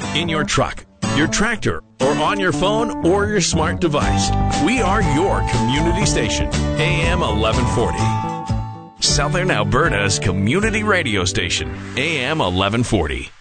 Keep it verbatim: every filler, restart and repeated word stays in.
in your truck, your tractor, or on your phone or your smart device. We are your community station, A M eleven forty. Southern Alberta's community radio station, A M eleven forty.